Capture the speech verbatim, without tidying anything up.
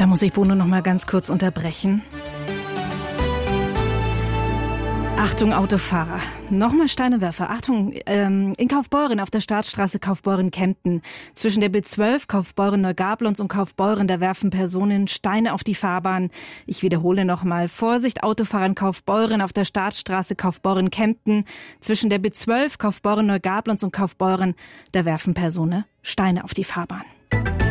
muss ich Bruno noch mal ganz kurz unterbrechen. Achtung, Autofahrer. Nochmal Steinewerfer. Achtung, ähm, in Kaufbeuren auf der Startstraße Kaufbeuren-Kempten. Zwischen der B zwölf Kaufbeuren-Neugablonz und Kaufbeuren, da werfen Personen Steine auf die Fahrbahn. Ich wiederhole nochmal. Vorsicht, Autofahrer in Kaufbeuren auf der Startstraße Kaufbeuren-Kempten. Zwischen der B zwölf Kaufbeuren-Neugablonz und Kaufbeuren, da werfen Personen Steine auf die Fahrbahn.